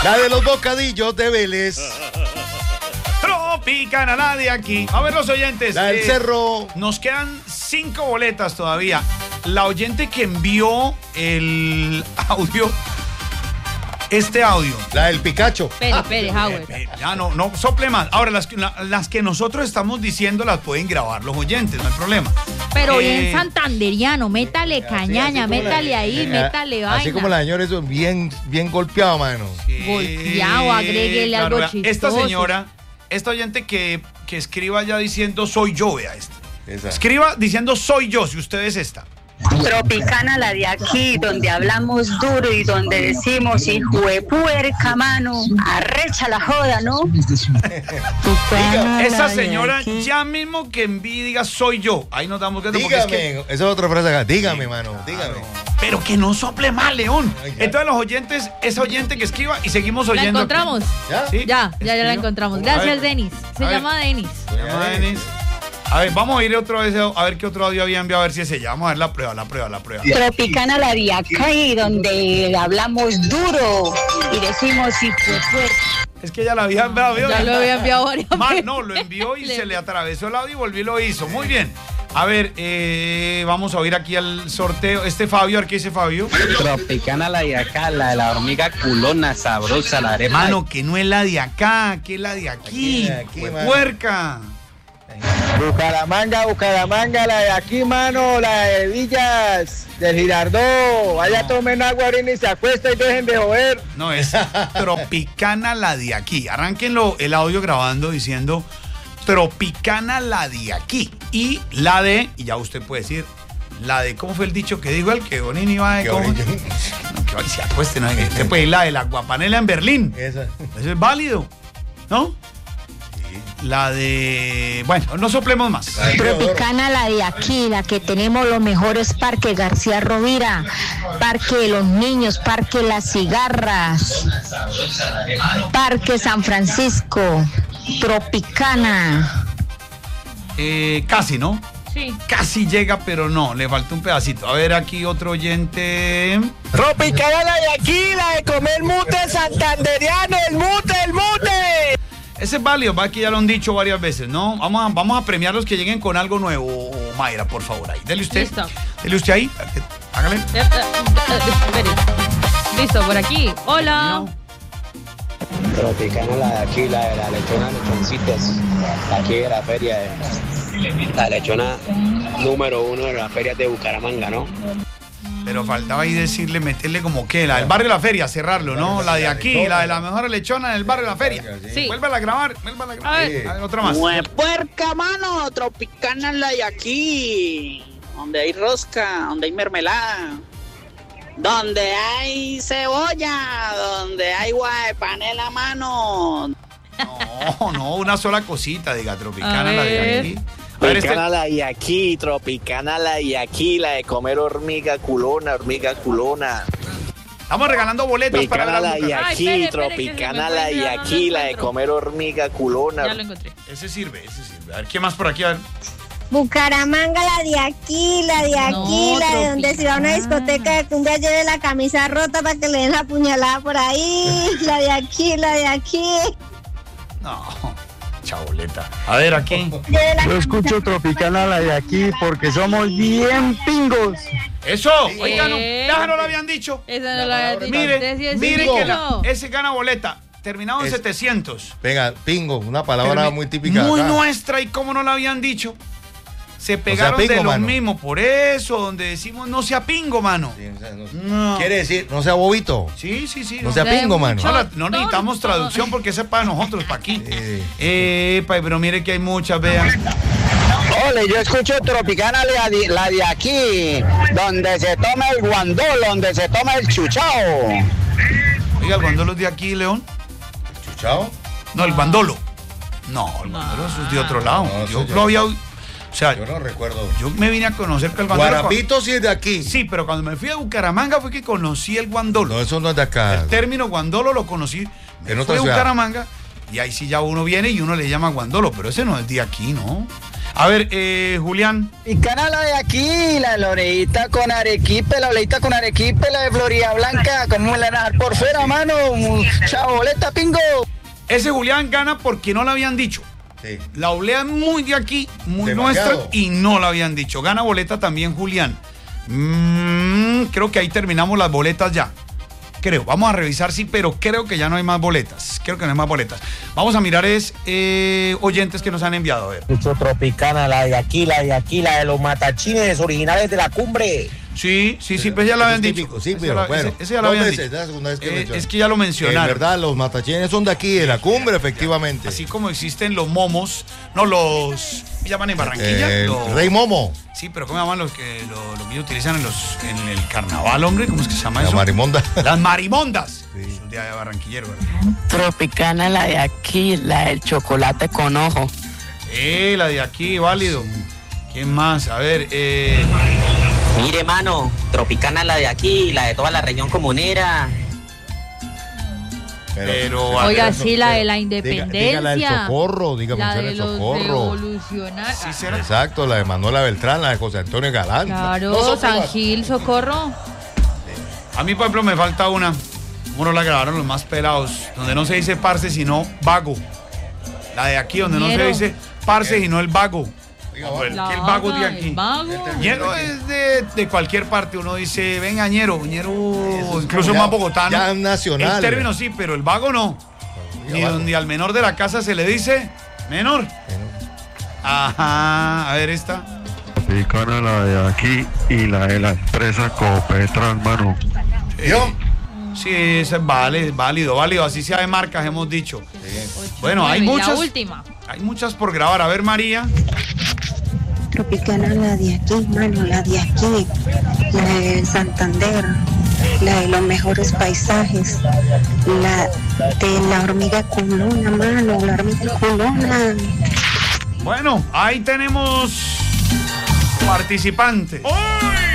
La de los bocadillos de Vélez. Tropicana, la de aquí. A ver, los oyentes. La del Cerro. Nos quedan 5 boletas todavía. La oyente que envió el audio. Este audio. La del Picacho. Espere, Howard. Ya no sople más. Ahora, las que nosotros estamos diciendo las pueden grabar los oyentes, no hay problema. Pero bien santanderiano, métale cañaña, así métale ahí, métale vaina. Así como la señora, eso, bien golpeado, mano. Golpeado, agréguele algo chistoso. Esta señora, esta oyente que escriba ya diciendo soy yo, vea esta. Escriba diciendo soy yo, si usted es esta. Tropicana, la de aquí, donde hablamos duro y donde decimos hijo de puerca, mano, arrecha la joda, ¿no? Esa señora ya mismo que envíe diga soy yo. Ahí nos damos cuenta. Dígame, esa es otra frase acá. Dígame, mano, dígame. Pero que no sople más, León. Entonces los oyentes, esa oyente que escriba y seguimos oyendo. ¿La encontramos? ¿Ya? ¿Sí? Ya la encontramos. Gracias, Denis. Se llama Denis. A ver, vamos a ir otra vez a ver qué otro audio había enviado, a ver si se llama. A ver la prueba. Tropicana, la de aquí, donde hablamos duro y decimos hijo de puerca. Es que ya la había enviado. Ya lo había enviado varias veces. No, lo envió y se le atravesó el audio y volvió y lo hizo. Muy bien. A ver, vamos a oír aquí al sorteo. Fabio, ¿qué dice Fabio? Tropicana, la de acá, la de la hormiga culona, sabrosa, la arepa. Mano, que no es la de acá, que es la de aquí. Puerca. Bucaramanga, la de aquí, mano, la de Villas, del Girardot. Vaya, tomen agua, orina y se acuesta y dejen de joder. No, es Tropicana, la de aquí. Arránquenlo el audio grabando diciendo Tropicana, la de aquí. Y la de, y ya usted puede decir, la de, ¿cómo fue el dicho que dijo él? Que Bonini va de... ¿cómo? No, que va y se acueste, ¿no? Usted puede ir la de la Guapanela en Berlín. Eso es válido, ¿no? La de... Bueno, no soplemos más. Tropicana, la de aquí, la que tenemos los mejores parques, García Rovira, Parque de los Niños, Parque Las Cigarras, Parque San Francisco, Tropicana. Casi, ¿no? Sí. Casi llega, pero no, le falta un pedacito. A ver, aquí otro oyente. Tropicana, la de aquí, la de comer mute santanderiano, el mute. Ese es válido, va que ya lo han dicho varias veces, ¿no? Vamos a premiar los que lleguen con algo nuevo, Mayra, por favor, ahí. Dele usted. Listo. Dele usted ahí. Hágale. Listo, por aquí. Hola. Tropicana, la de aquí, la de la lechona, lechoncitos. Aquí de la feria, la lechona número 1 de las ferias de Bucaramanga, ¿no? Pero faltaba ahí decirle, meterle como que la del barrio de la feria, cerrarlo, ¿no? La de aquí, la de la mejor lechona en el barrio de la feria. Sí. Vuélvala a grabar. A ver, otra más. Puerca, mano, Tropicana, la de aquí. Donde hay rosca, donde hay mermelada, donde hay cebolla, donde hay guaypanela, mano. No, una sola cosita, diga, Tropicana, la de aquí. Tropicana, la de aquí, Tropicana, la de aquí, la de comer hormiga culona. Estamos regalando boletas para ver la de aquí, espere, Tropicana, que la de aquí, la de comer hormiga culona. Ya lo encontré. Ese sirve. A ver, ¿qué más por aquí? A ver. Bucaramanga, la de aquí, la de donde se va a una discoteca de cumbia lleve la camisa rota para que le den la puñalada por ahí. La de aquí. No, chaboleta. A ver, aquí. Yo escucho Tropicana, la de aquí, porque somos bien pingos. ¡Eso! Oigan, ya no lo habían dicho. Esa no la había dicho. Mire que ese gana boleta. Terminado en 700. Venga, pingo, una palabra muy típica. Muy acá. nuestra, y cómo no la habían dicho. Se pegaron pingo, de lo mismo, por eso, donde decimos no sea pingo, mano. Sí, no. Quiere decir, no sea bobito. Sí. No sea pingo, mano. No necesitamos traducción porque ese es para nosotros, para aquí. Pero mire que hay muchas, vean. Ole, yo escucho Tropicana, la de aquí, donde se toma el guandolo, donde se toma el chuchao. Oiga, ¿el guandolo es de aquí, León? ¿El chuchao? No, el guandolo. No, el guandolo eso es de otro lado. Yo lo había... O sea, yo no recuerdo. Yo me vine a conocer que el guandolo... Guarapito sí es de aquí. Sí, pero cuando me fui a Bucaramanga fue que conocí el guandolo. No, eso no es de acá. El término guandolo lo conocí. Me fui a Bucaramanga y ahí sí ya uno viene y uno le llama guandolo, pero ese no es de aquí, ¿no? A ver, Julián. Picana la de aquí, la de Loreita con Arequipe, la Loreita con Arequipe, la de Florida Blanca. ¿Cómo me la van a dejar por fuera, mano? Chao, boleta, pingo. Ese Julián gana porque no lo habían dicho. Sí. La oblea es muy de aquí, muy Demasiado. nuestra, y no la habían dicho. Gana boleta también Julián. Creo que ahí terminamos las boletas ya. Creo, vamos a revisar, sí, pero creo que ya no hay más boletas. Creo que no hay más boletas. Vamos a mirar oyentes que nos han enviado. A ver. Mucho Tropicana, la de aquí, la de los matachines originales de la cumbre. Sí, pues ya lo habían dicho. Típico, sí, pero bueno. Ese ya lo habían dicho. Es la segunda vez que mencionan. Es que ya lo mencionaron. En verdad, los matachines son de aquí, de la cumbre, efectivamente. Así como existen los momos, no los... ¿Cómo llaman en Barranquilla? Rey Momo. Sí, pero ¿cómo llaman los que ellos utilizan en el carnaval, hombre? ¿Cómo es que se llama La eso? marimonda. Las marimondas. Sí. Eso es de barranquillero, ¿verdad? Tropicana, la de aquí, la del chocolate con ojo. La de aquí, válido. ¿Quién más? A ver, Mire, mano, Tropicana la de aquí, la de toda la región comunera. pero Oiga, a ver, sí, la de la independencia. Dígala del Socorro, diga La menciona de el los Socorro. revolucionarios. ¿sí será? Exacto, la de Manuela Beltrán, la de José Antonio Galán. Claro, No son San todas. Gil, Socorro. A mí, por ejemplo, me falta una. ¿Cómo no la grabaron los más pelados? Donde no se dice parce, sino vago. La de aquí, donde no Ñero. se dice parce, sino el vago. Oiga, No, bueno. el vago de aquí. El vago. Ñero es de cualquier parte. Uno dice, venga, Ñero, incluso como más ya- bogotano. ya nacional. El término sí, pero el vago no. Oiga, Y vago. donde al menor de la casa se le dice menor. Ajá, a ver esta. Tropicana, la de aquí y la de la empresa Copetra, hermano. ¿Yo? Sí, eso es válido. Así sea de marcas, hemos dicho. Bueno, hay Nueve, y muchas. La última. Hay muchas por grabar. A ver, María. Tropicana, la de aquí, mano, la de aquí, la de Santander, la de los mejores paisajes, la de la hormiga culona, mano, la hormiga culona. Bueno, ahí tenemos participantes.